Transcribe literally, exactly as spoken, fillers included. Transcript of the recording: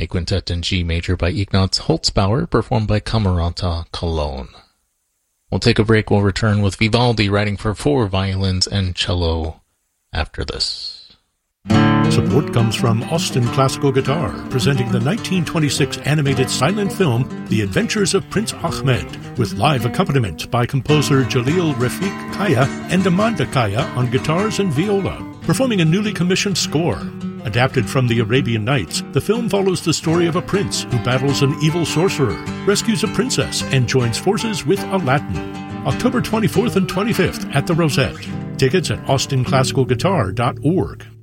a quintet in G major by Ignaz Holzbauer, performed by Camerata Cologne. We'll take a break. We'll return with Vivaldi writing for four violins and cello after this. Support comes from Austin Classical Guitar, presenting the nineteen twenty-six animated silent film The Adventures of Prince Ahmed, with live accompaniment by composer Jalil Rafiq Kaya and Amanda Kaya on guitars and viola, performing a newly commissioned score. Adapted from the Arabian Nights, the film follows the story of a prince who battles an evil sorcerer, rescues a princess, and joins forces with Aladdin. October twenty-fourth and twenty-fifth at the Rosette. Tickets at austin classical guitar dot org.